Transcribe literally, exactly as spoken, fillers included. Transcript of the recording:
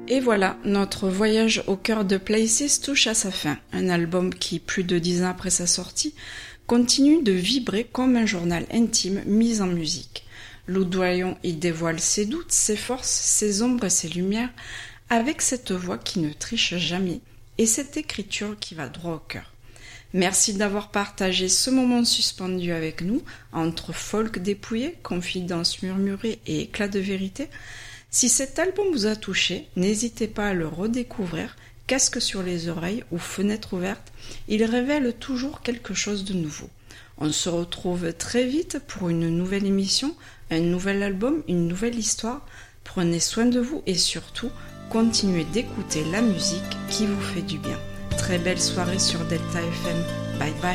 Et voilà, notre voyage au cœur de Places touche à sa fin. Un album qui, plus de dix ans après sa sortie, continue de vibrer comme un journal intime mis en musique. Lou Doyon y dévoile ses doutes, ses forces, ses ombres et ses lumières, avec cette voix qui ne triche jamais et cette écriture qui va droit au cœur. Merci d'avoir partagé ce moment suspendu avec nous, entre folk dépouillé, confidences murmurées et éclats de vérité. Si cet album vous a touché, n'hésitez pas à le redécouvrir, casque sur les oreilles ou fenêtre ouverte, il révèle toujours quelque chose de nouveau. On se retrouve très vite pour une nouvelle émission, un nouvel album, une nouvelle histoire. Prenez soin de vous et surtout, continuez d'écouter la musique qui vous fait du bien. Très belle soirée sur Delta F M. Bye bye.